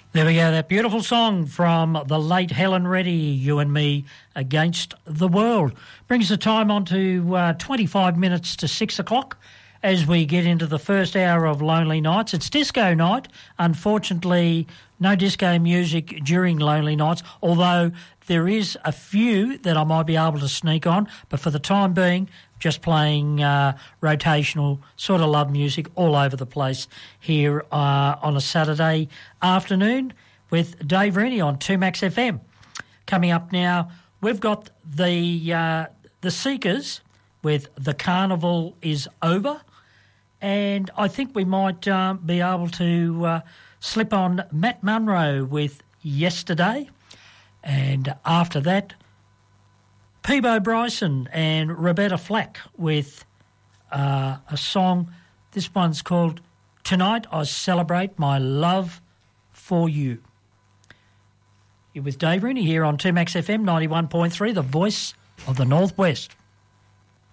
There we go, that beautiful song from the late Helen Reddy, You and Me Against the World. Brings the time on to 25 minutes to 6 o'clock as we get into the first hour of Lonely Nights. It's disco night. Unfortunately, no disco music during Lonely Nights, although there is a few that I might be able to sneak on, but for the time being, just playing rotational sort of love music all over the place here on a Saturday afternoon with Dave Rooney on 2Max FM. Coming up now, we've got the Seekers with The Carnival Is Over, and I think we might be able to slip on Matt Munro with Yesterday, and after that, Peebo Bryson and Roberta Flack with a song. This one's called Tonight I Celebrate My Love for You. You're with Dave Rooney here on 2Max FM 91.3, the voice of the Northwest.